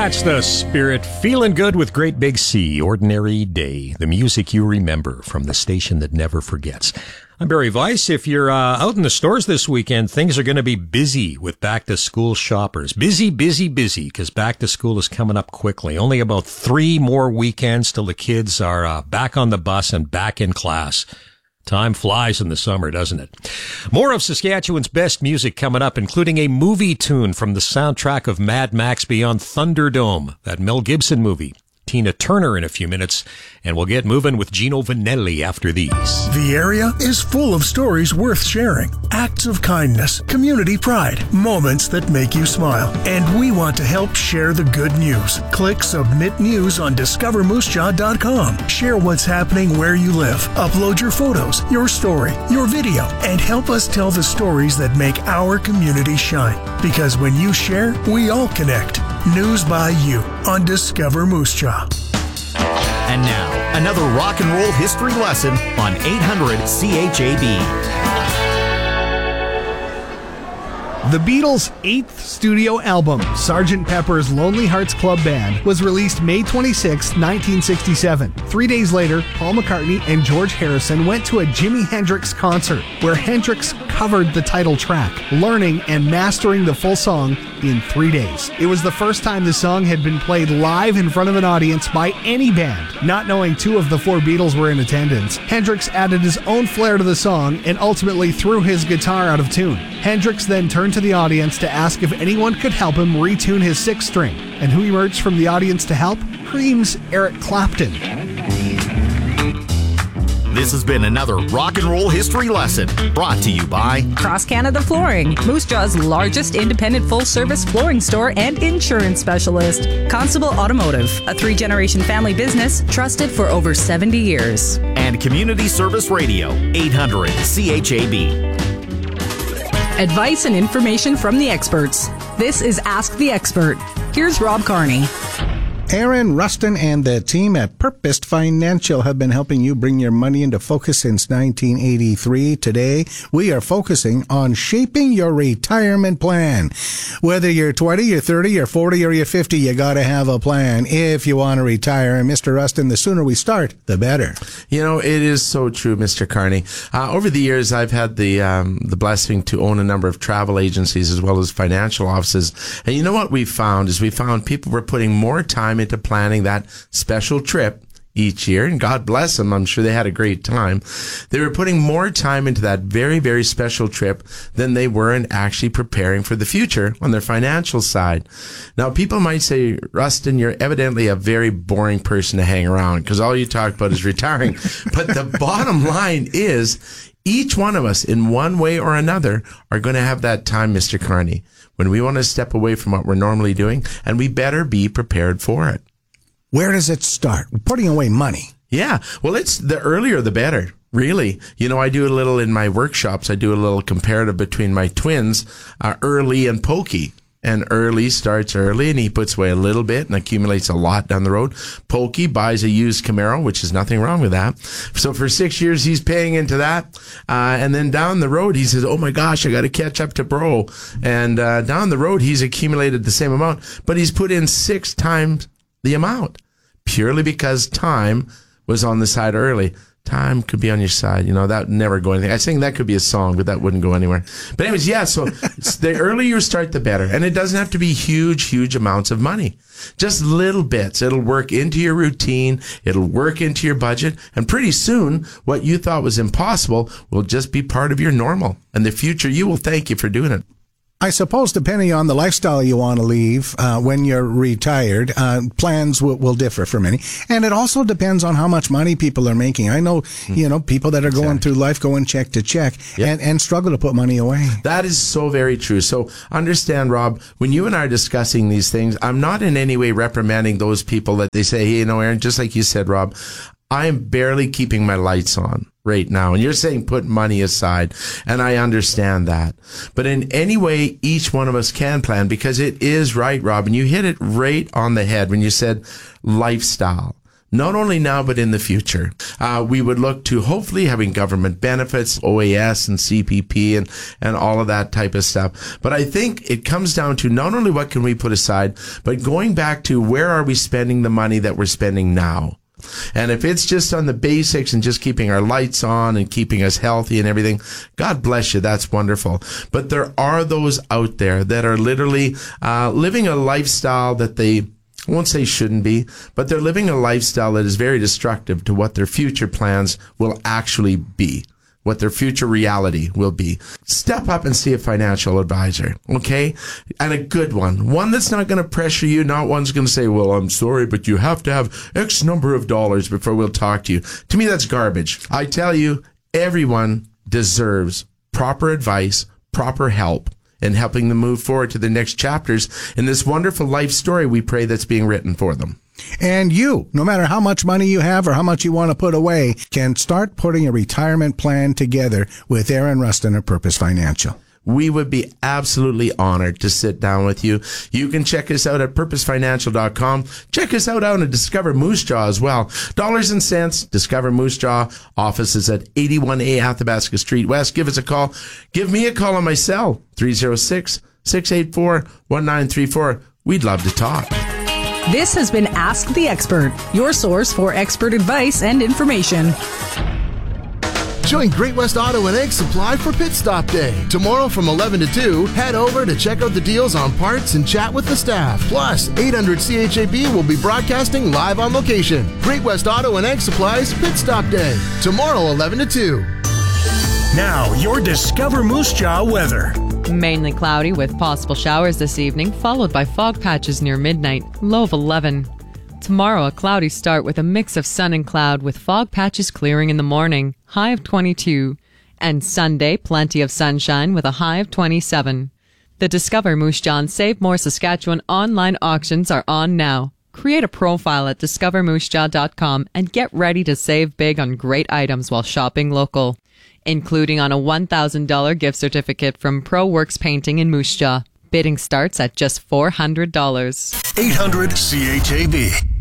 That's the spirit. Feeling good with Great Big Sea. Ordinary Day. The music you remember from the station that never forgets. I'm Barry Weiss. If you're out in the stores this weekend, things are going to be busy with back-to-school shoppers. Busy, because back-to-school is coming up quickly. Only about 3 more weekends till the kids are back on the bus and back in class. Time flies in the summer, doesn't it? More of Saskatchewan's best music coming up, including a movie tune from the soundtrack of Mad Max Beyond Thunderdome, that Mel Gibson movie. Tina Turner in a few minutes, and we'll get moving with Gino Vanelli after these. The area is full of stories worth sharing, acts of kindness, community pride, moments that make you smile. And we want to help share the good news. Click Submit News on DiscoverMooseJaw.com. Share what's happening where you live. Upload your photos, your story, your video, and help us tell the stories that make our community shine. Because when you share, we all connect. News by you on Discover Moose Jaw. And now, another rock and roll history lesson on 800 CHAB. The Beatles' 8th studio album, Sgt. Pepper's Lonely Hearts Club Band, was released May 26, 1967. 3 days later, Paul McCartney and George Harrison went to a Jimi Hendrix concert, where Hendrix covered the title track, learning and mastering the full song in 3 days. It was the first time the song had been played live in front of an audience by any band. Not knowing 2 of the 4 Beatles were in attendance, Hendrix added his own flair to the song and ultimately threw his guitar out of tune. Hendrix then turned to the audience to ask if anyone could help him retune his 6th string. And who emerged from the audience to help? Cream's Eric Clapton. This has been another rock and roll history lesson brought to you by Cross Canada Flooring, Moose Jaw's largest independent full-service flooring store and insurance specialist. Constable Automotive, a 3-generation family business trusted for over 70 years. And Community Service Radio, 800 CHAB. Advice and information from the experts. This is Ask the Expert. Here's Rob Carney. Aaron Rustin and the team at Purpose Financial have been helping you bring your money into focus since 1983. Today, we are focusing on shaping your retirement plan. Whether you're 20, you're 30, you're 40, or you're 50, you got to have a plan if you want to retire. And Mr. Rustin, the sooner we start, the better. You know, it is so true, Mr. Carney. Over the years, I've had the blessing to own a number of travel agencies as well as financial offices. And you know what we found is people were putting more time into planning that special trip each year, and God bless them, I'm sure they had a great time. They were putting more time into that very, very special trip than they were in actually preparing for the future on their financial side. Now, people might say, Rustin, you're evidently a very boring person to hang around because all you talk about is retiring. But the bottom line is, each one of us, in one way or another, are going to have that time, Mr. Carney, when we want to step away from what we're normally doing, and we better be prepared for it. Where does it start? Putting away money. Yeah. Well, it's the earlier the better, really. You know, I do a little in my workshops. I do a little comparative between my twins, Early and Pokey. And Early starts early, and he puts away a little bit and accumulates a lot down the road. Pokey buys a used Camaro, which is nothing wrong with that. So for 6 years, he's paying into that. And then down the road, he says, oh my gosh, I got to catch up to bro. And down the road, he's accumulated the same amount, but he's put in 6 times the amount, purely because time was on the side early. Time could be on your side. You know, that would never go anything. I think that could be a song, but that wouldn't go anywhere. But anyways, yeah, so the earlier you start, the better. And it doesn't have to be huge amounts of money. Just little bits. It'll work into your routine. It'll work into your budget. And pretty soon, what you thought was impossible will just be part of your normal. And the future, you will thank you for doing it. I suppose depending on the lifestyle you want to leave when you're retired, plans will differ for many. And it also depends on how much money people are making. I know, people that are going through life going check to check and struggle to put money away. That is so very true. So understand, Rob, when you and I are discussing these things, I'm not in any way reprimanding those people that they say, hey, Aaron, just like you said, Rob, I am barely keeping my lights on right now. And you're saying put money aside. And I understand that. But in any way, each one of us can plan, because it is right, Rob. And you hit it right on the head when you said lifestyle. not only now, but in the future. We would look to hopefully having government benefits, OAS and CPP and all of that type of stuff. But I think it comes down to not only what can we put aside, but going back to where are we spending the money that we're spending now? And if it's just on the basics and just keeping our lights on and keeping us healthy and everything, God bless you, that's wonderful. But there are those out there that are literally living a lifestyle that they, I won't say shouldn't be, but they're living a lifestyle that is very destructive to what their future plans will actually be, what their future reality will be. Step up and see a financial advisor, okay? And a good one. One that's not going to pressure you, not one's going to say, well, I'm sorry, but you have to have X number of dollars before we'll talk to you. To me, that's garbage. I tell you, everyone deserves proper advice, proper help, and helping them move forward to the next chapters in this wonderful life story we pray that's being written for them. And you, no matter how much money you have or how much you want to put away, can start putting a retirement plan together with Aaron Rustin of Purpose Financial. We would be absolutely honored to sit down with you. You can check us out at purposefinancial.com. Check us out on Discover Moose Jaw as well. Dollars and cents, Discover Moose Jaw. Office is at 81A Athabasca Street West. Give us a call. Give me a call on my cell, 306-684-1934. We'd love to talk. This has been Ask the Expert, your source for expert advice and information. Join Great West Auto and Egg Supply for Pit Stop Day. Tomorrow from 11 to 2, head over to check out the deals on parts and chat with the staff. Plus, 800 CHAB will be broadcasting live on location. Great West Auto and Egg Supplies Pit Stop Day. Tomorrow 11 to 2. Now, your Discover Moose Jaw weather. Mainly cloudy with possible showers this evening, followed by fog patches near midnight, low of 11. Tomorrow, a cloudy start with a mix of sun and cloud with fog patches clearing in the morning, high of 22. And Sunday, plenty of sunshine with a high of 27. The Discover Moose Jaw and Save More Saskatchewan online auctions are on now. Create a profile at discovermoosejaw.com and get ready to save big on great items while shopping local, including on a $1,000 gift certificate from ProWorks Painting in Moose Jaw. Bidding starts at just $400. 800 CHAB.